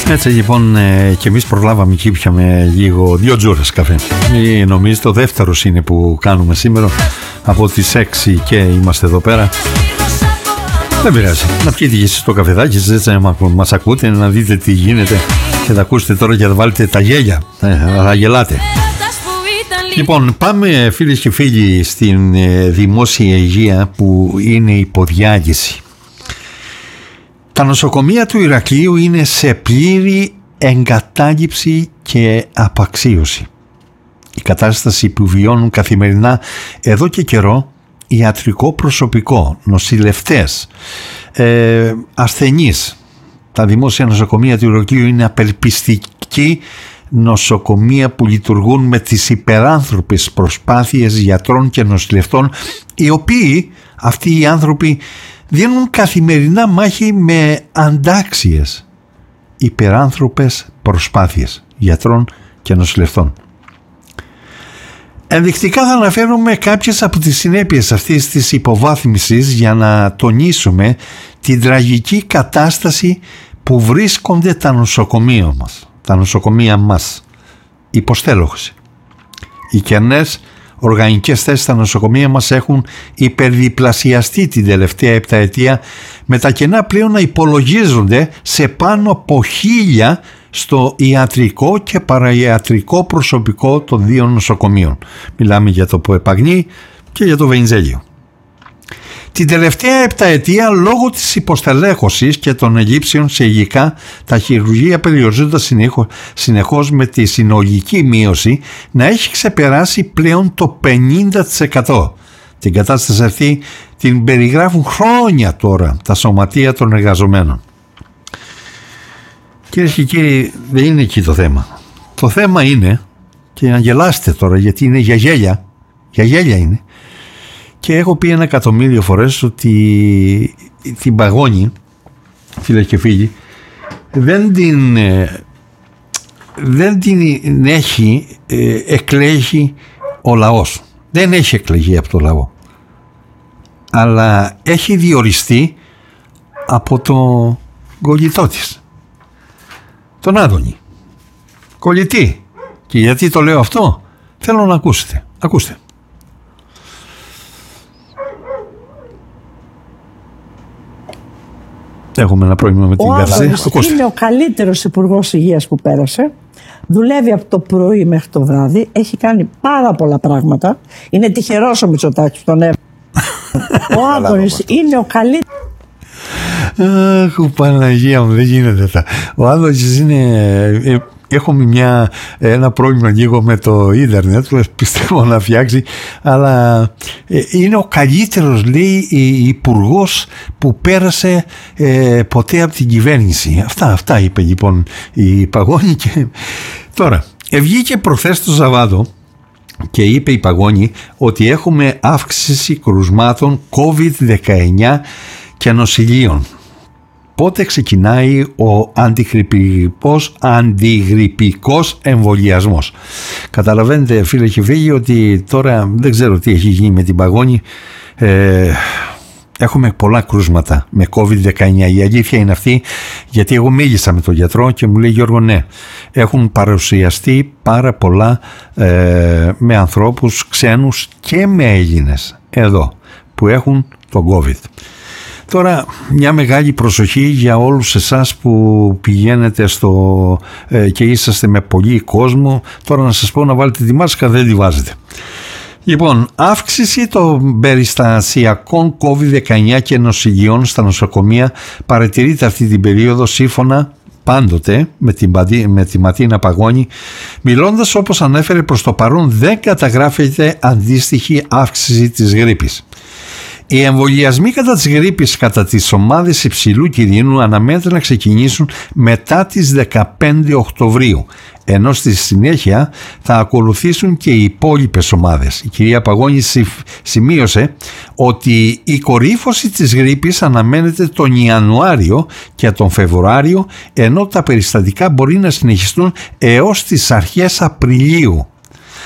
Έτσι λοιπόν και εμείς προλάβαμε και ήπιαμε λίγο 2 τζούρες καφέ. Νομίζω το δεύτερος είναι που κάνουμε σήμερα. Από τις 6 και είμαστε εδώ πέρα. Δεν πειράζει, να πιείτε και εσείς το καφεδάκι σας, έτσι να μας ακούτε, να δείτε τι γίνεται και θα ακούσετε τώρα και θα βάλετε τα γέλια, θα γελάτε. Λοιπόν, πάμε φίλες και φίλοι στην δημόσια υγεία που είναι υποδιάγηση. Τα νοσοκομεία του Ηρακλείου είναι σε πλήρη εγκατάλειψη και απαξίωση. Η κατάσταση που βιώνουν καθημερινά εδώ και καιρό ιατρικό προσωπικό, νοσηλευτές, ασθενείς. Τα δημόσια νοσοκομεία του Ηρακλείου είναι απελπιστική νοσοκομεία που λειτουργούν με τις υπεράνθρωπες προσπάθειες γιατρών και νοσηλευτών, οι οποίοι αυτοί οι άνθρωποι δίνουν καθημερινά μάχη με αντάξιες υπεράνθρωπες προσπάθειες γιατρών και νοσηλευτών. Ενδεικτικά θα αναφέρουμε κάποιες από τις συνέπειες αυτής της υποβάθμισης για να τονίσουμε την τραγική κατάσταση που βρίσκονται τα νοσοκομεία μας. Υποστέλοχση. Οι κενές οργανικές θέσεις στα νοσοκομεία μας έχουν υπερδιπλασιαστεί την τελευταία επταετία, με τα κενά πλέον να υπολογίζονται σε πάνω από 1.000 στο ιατρικό και παραϊατρικό προσωπικό των 2 νοσοκομείων. Μιλάμε για το Ποεπαγνή και για το Βενιζέλιο. Την τελευταία επταετία, λόγω της υποστελέχωσης και των ελλείψεων σε υλικά, τα χειρουργεία περιορίζονται συνεχώς, με τη συνολική μείωση να έχει ξεπεράσει πλέον το 50%. Την κατάσταση αυτή την περιγράφουν χρόνια τώρα τα σωματεία των εργαζομένων. Κυρίες και κύριοι, δεν είναι εκεί το θέμα. Το θέμα είναι, και να γελάστε τώρα γιατί είναι για γέλια είναι, και έχω πει 1.000.000 φορές ότι την παγώνη, φίλες και φίλοι, δεν την έχει εκλέγει ο λαός. Δεν έχει εκλεγεί από το λαό, αλλά έχει διοριστεί από το κολλητό της, τον Άδωνη. Κολλητή. Και γιατί το λέω αυτό? Θέλω να ακούσετε. Ακούστε. Έχουμε ένα πρόβλημα με την Γαρζή. Είναι ο καλύτερος υπουργός υγείας που πέρασε. Δουλεύει από το πρωί μέχρι το βράδυ. Έχει κάνει πάρα πολλά πράγματα. Είναι τυχερός ο Μητσοτάκης που τον έβαλε. Ο Άδωνης είναι ο καλύτερος. Αχ, Παναγία μου, δεν γίνεται αυτά. Ο Άδωνης είναι... Έχουμε ένα πρόβλημα λίγο με το ίντερνετ που πιστεύω να φτιάξει, αλλά είναι ο καλύτερος, λέει, υπουργός που πέρασε ποτέ από την κυβέρνηση. Αυτά είπε λοιπόν η Παγώνη. Και τώρα βγήκε προχθές το Σαββάτο και είπε η Παγώνη ότι έχουμε αύξηση κρουσμάτων COVID-19 και νοσηλείων. Πότε ξεκινάει ο αντιγρυπικός εμβολιασμός? Καταλαβαίνετε, φίλε και φίλοι, ότι τώρα δεν ξέρω τι έχει γίνει με την Παγώνη. Έχουμε πολλά κρούσματα με COVID-19. Η αλήθεια είναι αυτή, γιατί εγώ μίλησα με τον γιατρό και μου λέει, Γιώργο, ναι, έχουν παρουσιαστεί πάρα πολλά με ανθρώπους ξένους και με Έλληνες εδώ που έχουν τον COVID. Τώρα, μια μεγάλη προσοχή για όλους εσάς που πηγαίνετε και είσαστε με πολύ κόσμο. Τώρα να σας πω να βάλετε τη μάσκα, δεν τη βάζετε. Λοιπόν, αύξηση των περιστασιακών COVID-19 και νοσηλειών στα νοσοκομεία παρατηρείται αυτή την περίοδο, σύμφωνα πάντοτε με τη Ματίνα Παγώνη. Μιλώντας, όπως ανέφερε, προς το παρόν δεν καταγράφεται αντίστοιχη αύξηση της γρίπης. Οι εμβολιασμοί κατά της γρίπης κατά τις ομάδες υψηλού κινδύνου αναμένεται να ξεκινήσουν μετά τις 15 Οκτωβρίου, ενώ στη συνέχεια θα ακολουθήσουν και οι υπόλοιπες ομάδες. Η κυρία Παγώνη σημείωσε ότι η κορύφωση της γρίπης αναμένεται τον Ιανουάριο και τον Φεβρουάριο, ενώ τα περιστατικά μπορεί να συνεχιστούν έως τις αρχές Απριλίου.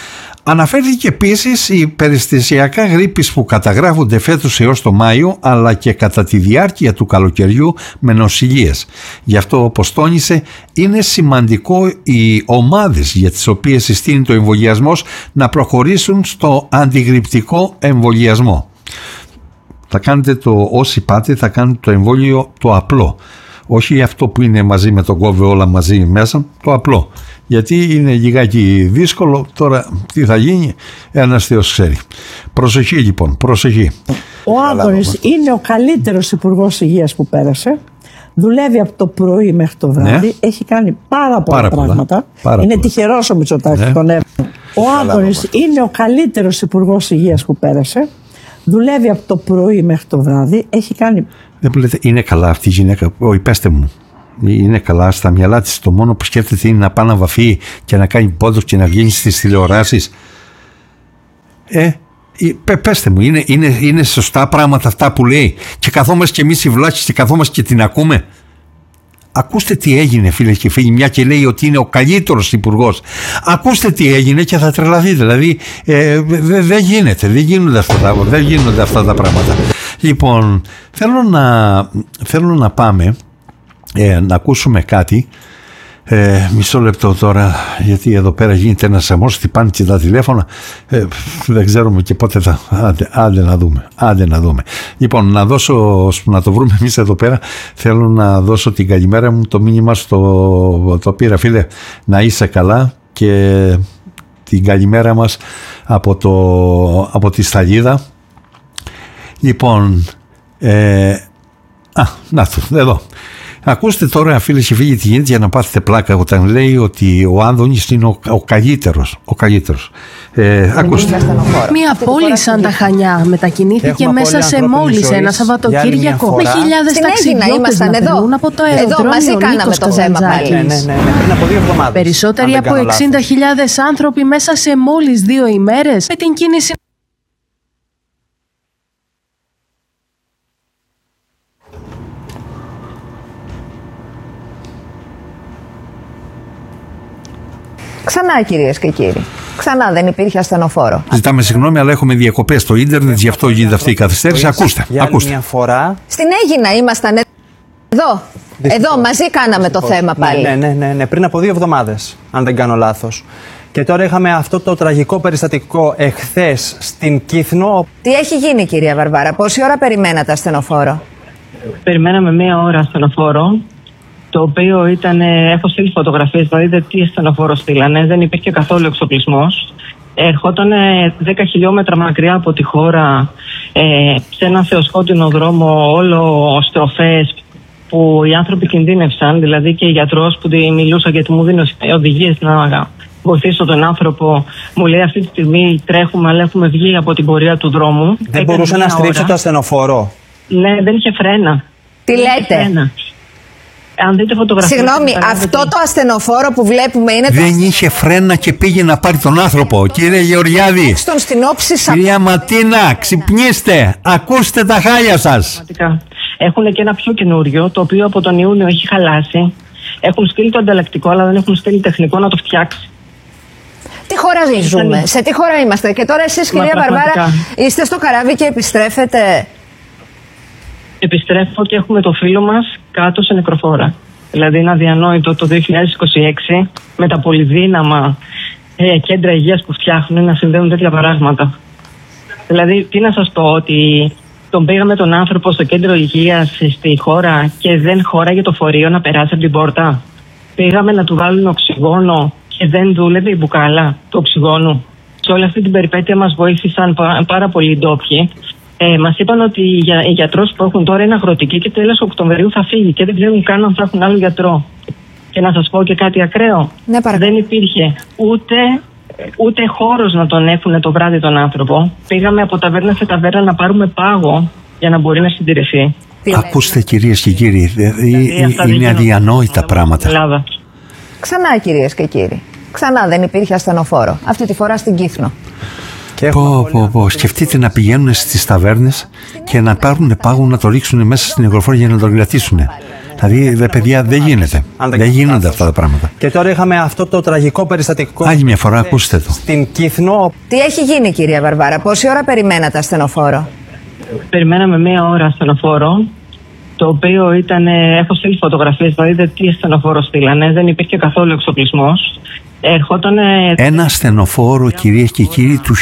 Αναφέρθηκε επίσης οι περιστασιακά γρίπης που καταγράφονται φέτος έως το Μάιο, αλλά και κατά τη διάρκεια του καλοκαιριού με νοσηλίες. Γι' αυτό, όπως τόνισε, είναι σημαντικό οι ομάδες για τις οποίες συστήνει το εμβολιασμός να προχωρήσουν στο αντιγρυπτικό εμβολιασμό. Θα κάνετε όσοι πάτε θα κάνετε το εμβόλιο το απλό. Όχι αυτό που είναι μαζί με τον κόβε όλα μαζί μέσα, το απλό. Γιατί είναι λιγάκι δύσκολο. Τώρα τι θα γίνει, ένας Θεός ξέρει. Προσοχή λοιπόν, προσοχή. Ο Άδωνης είναι ο καλύτερος υπουργός υγείας που πέρασε. Δουλεύει από το πρωί μέχρι το βράδυ. Ναι. Έχει κάνει πάρα πολλά πράγματα. Είναι τυχερός ο Μητσοτάκης, ναι. Τον έβαλε. Ο Άδωνης είναι ο καλύτερος υπουργός υγείας που πέρασε. Δουλεύει από το πρωί μέχρι το βράδυ. Έχει κάνει. Δεν μου λέτε, είναι καλά αυτή η γυναίκα. Όχι, πέστε μου. Είναι καλά στα μυαλά της. Το μόνο που σκέφτεται είναι να πάει να βαφεί και να κάνει πόντος και να βγαίνει στις τηλεοράσεις. Πέστε μου, είναι σωστά πράγματα αυτά που λέει? Και καθόμαστε κι εμείς οι βλάχοι και καθόμαστε και την ακούμε. Ακούστε τι έγινε, φίλες και φίλοι, μια και λέει ότι είναι ο καλύτερος υπουργός. Ακούστε τι έγινε και θα τρελαθείτε. Δηλαδή δεν γίνεται, δεν γίνονται αυτά τα πράγματα. Λοιπόν, θέλω να πάμε να ακούσουμε κάτι. Μισό λεπτό τώρα, γιατί εδώ πέρα γίνεται ένας αμός, χτυπάνε και τα τηλέφωνα, δεν ξέρουμε και πότε θα. Άντε να δούμε. Λοιπόν, να το βρούμε εμείς εδώ πέρα. Θέλω να δώσω την καλημέρα μου, το μήνυμα το πήρα, φίλε, να είσαι καλά, και την καλημέρα μας από τη Σταλίδα. Λοιπόν, να το εδώ. Ακούστε τώρα, φίλες και φίλοι, τι γίνεται, για να πάθετε πλάκα όταν λέει ότι ο Άδωνης είναι ο καλύτερος. Ακούστε. Μια πόλη σαν τα Χανιά μετακινήθηκε μέσα σε μόλις ένα Σαββατοκύριακο. Με χιλιάδες ταξιδιώτες να περνούν από το αεροδρόμιο Νίκος Καζαντζάκης. Ναι, πριν από 2 εβδομάδες. Περισσότεροι από 60.000 άνθρωποι μέσα σε μόλις 2 ημέρες με την κίνηση. Ξανά, κυρίες και κύριοι. Ξανά δεν υπήρχε ασθενοφόρο. Ζητάμε συγγνώμη, αλλά έχουμε διακοπές στο ίντερνετ, γι' αυτό γίνεται αυτή η καθυστέρηση. Ακούστε. Μια φορά. Στην Αίγινα ήμασταν εδώ μαζί κάναμε το θέμα πάλι. Ναι, πριν από 2 εβδομάδες, αν δεν κάνω λάθος. Και τώρα είχαμε αυτό το τραγικό περιστατικό εχθές στην Κύθνο. Τι έχει γίνει, κυρία Βαρβάρα, πόση ώρα περιμένατε ασθενοφόρο? Περιμέναμε 1 ώρα ασθενοφόρο, το οποίο ήταν, έχω στείλει φωτογραφίες, να δείτε τι ασθενοφόρο στείλανε, δεν υπήρχε καθόλου εξοπλισμός. Ερχόταν 10 χιλιόμετρα μακριά από τη χώρα, σε ένα θεοσκότεινο δρόμο, όλο στροφές, που οι άνθρωποι κινδύνευσαν, δηλαδή και η γιατρός που μιλούσα, γιατί μου δίνει οδηγίες να βοηθήσω τον άνθρωπο, μου λέει αυτή τη στιγμή τρέχουμε, αλλά έχουμε βγει από την πορεία του δρόμου. Δεν μπορούσε να στρίψει το ασθενοφόρο? Ναι, δεν είχε φρένα. Τι λέτε? Αν δείτε φωτογραφίες. Συγγνώμη, αυτό το ασθενοφόρο που βλέπουμε είναι. Δεν είχε φρένα και πήγε να πάρει τον άνθρωπο. Κύριε Γεωργιάδη, κυρία Ματίνα, ξυπνήστε. Ακούστε τα χάλια σας. Έχουν και ένα πιο καινούριο, το οποίο από τον Ιούνιο έχει χαλάσει. Έχουν στείλει το ανταλλακτικό, αλλά δεν έχουν στείλει τεχνικό να το φτιάξει. Τι χώρα ζούμε, σε τι χώρα είμαστε? Και τώρα εσείς, κυρία Βαρβάρα, είστε στο καράβι και επιστρέφετε? Επιστρέφω και έχουμε το φίλο μας κάτω σε νεκροφόρα. Δηλαδή είναι αδιανόητο το 2026 με τα πολυδύναμα κέντρα υγείας που φτιάχνουν να συνδέουν τέτοια πράγματα. Δηλαδή, τι να σας πω, ότι τον πήγαμε τον άνθρωπο στο κέντρο υγείας στη χώρα και δεν χώραγε το φορείο να περάσει από την πόρτα. Πήγαμε να του βάλουν οξυγόνο και δεν δούλευε η μπουκάλα του οξυγόνου. Σε όλη αυτή την περιπέτεια μας βοήθησαν πάρα πολλοί ντόπιοι. Μας είπαν ότι οι γιατρός που έχουν τώρα είναι αγροτικοί και τέλος Οκτωβρίου θα φύγει και δεν ξέρουν καν αν θα έχουν άλλο γιατρό. Και να σας πω και κάτι ακραίο. Ναι, δεν υπήρχε ούτε χώρος να τον έχουν το βράδυ τον άνθρωπο. Πήγαμε από ταβέρνα σε ταβέρνα να πάρουμε πάγο για να μπορεί να συντηρηθεί. Ακούστε, κυρίες και κύριοι, είναι αδιανόητα πράγματα. Ξανά, κυρίες και κύριοι. Ξανά δεν υπήρχε ασθενοφόρο. Αυτή τη φορά στην Κύθνο. Σκεφτείτε να πηγαίνουν στις ταβέρνες και να πάρουν πάγο να το ρίξουν μέσα στην υγροφόρα για να το κρατήσουν. Δηλαδή, παιδιά, δεν γίνεται. Δεν γίνονται αυτά τα πράγματα. Και τώρα είχαμε αυτό το τραγικό περιστατικό. Άλλη μια φορά, ακούστε το. Στην Κύθνο. Τι έχει γίνει, κυρία Βαρβάρα, πόση ώρα περιμένατε ασθενοφόρο? Περιμέναμε 1 ώρα ασθενοφόρο, το οποίο ήταν. Έχω στείλει φωτογραφίες, να δείτε τι ασθενοφόρο στείλανε. Δεν υπήρχε καθόλου εξοπλισμός. Ένα ασθενοφόρο, κυρίες και κύριοι, του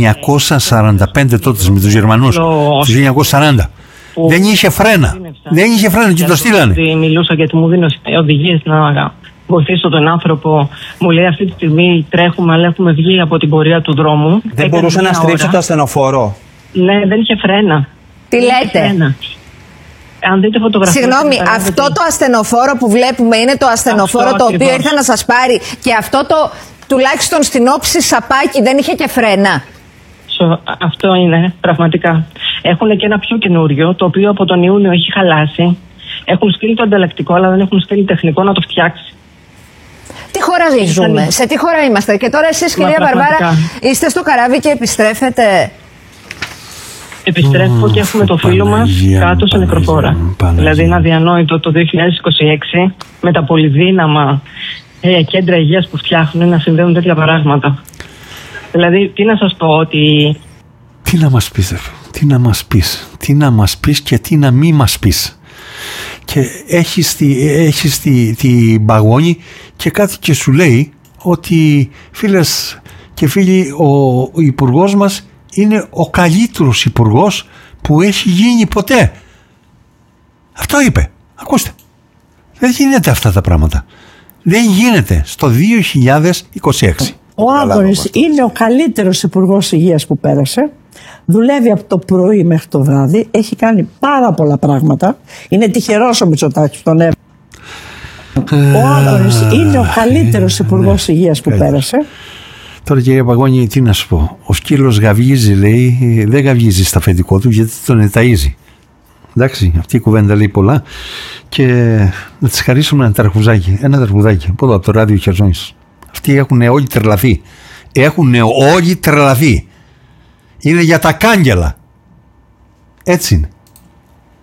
1945 τότε με τους Γερμανούς. Του 1940. Δεν είχε φρένα. Δεν είχε φρένα και το στείλανε. Μιλούσα γιατί μου δίνω οδηγίες να βοηθήσω τον άνθρωπο. Μου λέει αυτή τη στιγμή τρέχουμε, αλλά έχουμε βγει από την πορεία του δρόμου. Δεν μπορούσε να στρίψει το ασθενοφόρο. Ναι, δεν είχε φρένα. Τι λέτε? Αν δείτε φωτογραφίες. Συγγνώμη, αυτό το ασθενοφόρο που βλέπουμε είναι το ασθενοφόρο το οποίο ήρθε να σας πάρει, και αυτό το τουλάχιστον στην όψη σαπάκι δεν είχε και φρένα? Αυτό είναι πραγματικά. Έχουν και ένα πιο καινούριο, το οποίο από τον Ιούνιο έχει χαλάσει. Έχουν στείλει το ανταλλακτικό, αλλά δεν έχουν στείλει τεχνικό να το φτιάξει. Τι χώρα ζούμε, σε τι χώρα είμαστε? Και τώρα εσείς, κυρία Βαρβάρα, είστε στο καράβι και επιστρέφετε? Επιστρέφω και έχουμε το φίλο μας κάτω σε νεκροφόρα. Δηλαδή είναι αδιανόητο το 2026 με τα πολυδύναμα κέντρα υγείας που φτιάχνουν να συνδέουν τέτοια πράγματα. Δηλαδή τι να σας πω, ότι... Τι να μας πεις, τι να μας πεις, τι να μας πεις και τι να μην μας πεις. Και έχεις τη μπαγόνη και κάτι και σου λέει ότι, φίλες και φίλοι, ο υπουργός μας είναι ο καλύτερος υπουργός που έχει γίνει ποτέ. Αυτό είπε. Ακούστε. Δεν γίνεται αυτά τα πράγματα. Δεν γίνεται στο 2026. Ο Άδωνης είναι ο καλύτερος υπουργός υγείας που πέρασε. Δουλεύει από το πρωί μέχρι το βράδυ. Έχει κάνει πάρα πολλά πράγματα. Είναι τυχερός ο Μητσοτάκης που τον έβαλε. Ο Άδωνης είναι ο καλύτερος υπουργός υγείας που πέρασε. Τώρα, κυρία Παγώνη, τι να σου πω. Ο σκύλος γαβγίζει, λέει, δεν γαβγίζει στα αφεντικό του γιατί τον ταΐζει. Εντάξει, αυτή η κουβέντα λέει πολλά. Και να της χαρίσουμε ένα ταρχουδάκι από εδώ, από το ράδιο Χερσόνησος. Αυτοί έχουν όλοι τρελαθεί. Είναι για τα κάγκελα. Έτσι είναι.